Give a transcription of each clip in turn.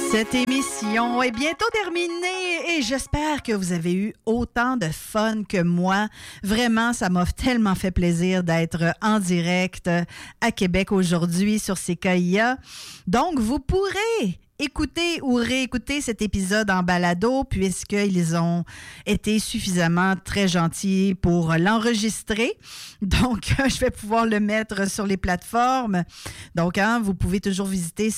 Cette émission est bientôt terminée et j'espère que vous avez eu autant de fun que moi. Vraiment, ça m'a tellement fait plaisir d'être en direct à Québec aujourd'hui sur CKIA. Donc, vous pourrez écouter ou réécouter cet épisode en balado puisqu'ils ont été suffisamment très gentils pour l'enregistrer. Donc, je vais pouvoir le mettre sur les plateformes. Donc, vous pouvez toujours visiter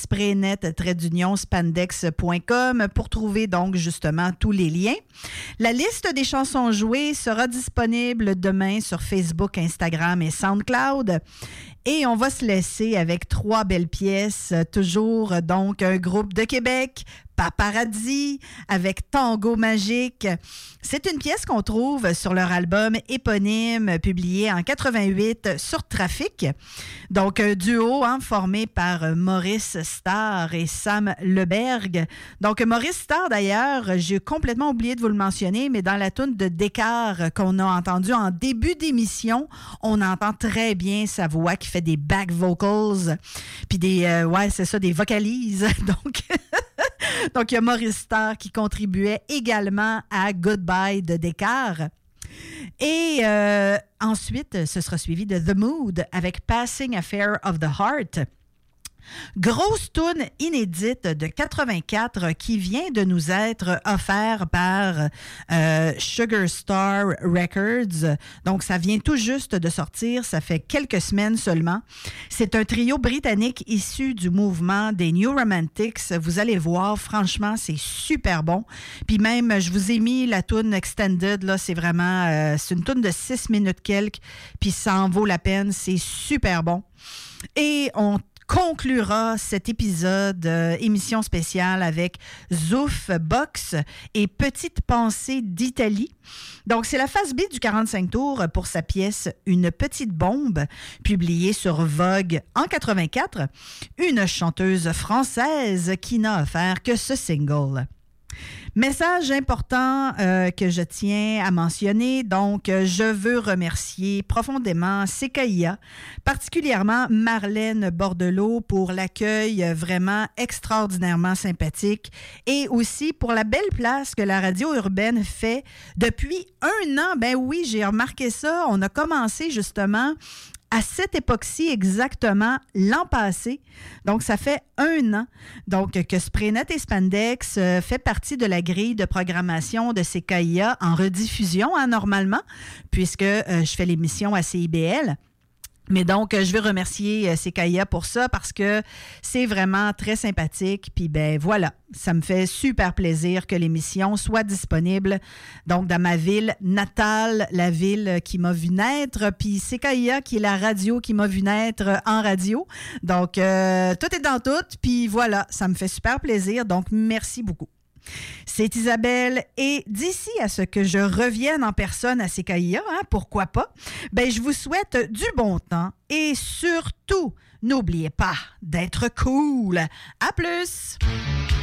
spraynet-spandex.com pour trouver donc justement tous les liens. La liste des chansons jouées sera disponible demain sur Facebook, Instagram et SoundCloud. Et on va se laisser avec 3 belles pièces, toujours donc un groupe de Québec, Paparazzi, avec Tango Magique. C'est une pièce qu'on trouve sur leur album éponyme, publié en 88 sur Trafic. Donc, un duo formé par Maurice Starr et Sam Leberg. Donc, Maurice Starr, d'ailleurs, j'ai complètement oublié de vous le mentionner, mais dans la toune de Descartes qu'on a entendue en début d'émission, on entend très bien sa voix qui fait des back vocals, puis des vocalises. Donc, il y a Maurice Starr qui contribuait également à Goodbye de Descartes. Et ensuite, ce sera suivi de The Mood avec Passing Affair of the Heart. Grosse toune inédite de 84 qui vient de nous être offert par Sugar Star Records. Donc, ça vient tout juste de sortir. Ça fait quelques semaines seulement. C'est un trio britannique issu du mouvement des New Romantics. Vous allez voir, franchement, c'est super bon. Puis même, je vous ai mis la toune Extended. Là, c'est vraiment... c'est une toune de 6 minutes quelques. Puis ça en vaut la peine. C'est super bon. Et on conclura cet épisode émission spéciale avec Zouf Box et Petite pensée d'Italie. Donc, c'est la phase B du 45 tours pour sa pièce Une petite bombe, publiée sur Vogue en 84. Une chanteuse française qui n'a offert que ce single. Message important que je tiens à mentionner. Donc, je veux remercier profondément CKIA, particulièrement Marlène Bordelot pour l'accueil vraiment extraordinairement sympathique et aussi pour la belle place que la radio urbaine fait depuis 1 an. Ben oui, j'ai remarqué ça. On a commencé justement à cette époque-ci, exactement l'an passé. Donc, ça fait 1 an. Donc, que Spraynet et Spandex fait partie de la grille de programmation de CKIA en rediffusion, normalement, puisque je fais l'émission à CIBL. Mais donc, je vais remercier CKIA pour ça parce que c'est vraiment très sympathique. Puis ben voilà, ça me fait super plaisir que l'émission soit disponible donc dans ma ville natale, la ville qui m'a vu naître. Puis CKIA qui est la radio qui m'a vu naître en radio. Donc, tout est dans tout. Puis voilà, ça me fait super plaisir. Donc, merci beaucoup. C'est Isabelle et d'ici à ce que je revienne en personne à CKIA, pourquoi pas, ben je vous souhaite du bon temps et surtout, n'oubliez pas d'être cool. À plus!